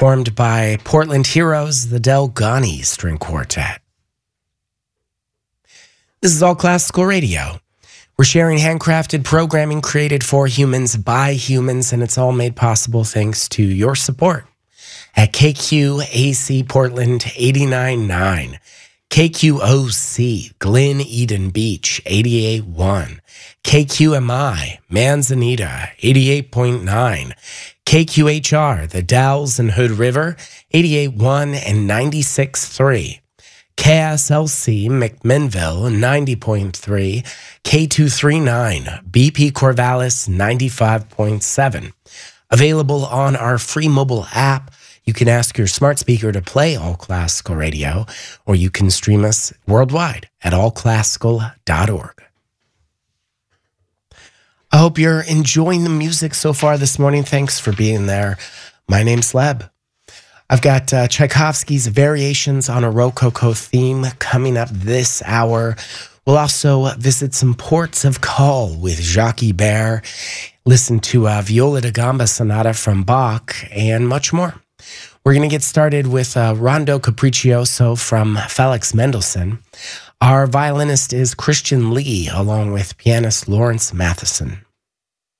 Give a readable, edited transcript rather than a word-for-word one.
performed by Portland heroes, the Del Ghani String Quartet. This is All Classical Radio. We're sharing handcrafted programming created for humans by humans, and it's all made possible thanks to your support at KQAC Portland 89.9, KQOC Glen Eden Beach 88.1, KQMI Manzanita 88.9, KQHR The Dalles and Hood River 88.1 and 96.3, KSLC McMinnville 90.3, K239 BP Corvallis 95.7. Available on our free mobile app. You can ask your smart speaker to play All Classical Radio, or you can stream us worldwide at allclassical.org. I hope you're enjoying the music so far this morning. Thanks for being there. My name's Leb. I've got Tchaikovsky's Variations on a Rococo Theme coming up this hour. We'll also visit some ports of call with Jacques Ibert, listen to Viola da Gamba Sonata from Bach, and much more. We're going to get started with Rondo Capriccioso from Felix Mendelssohn. Our violinist is Christian Lee, along with pianist Lawrence Matheson.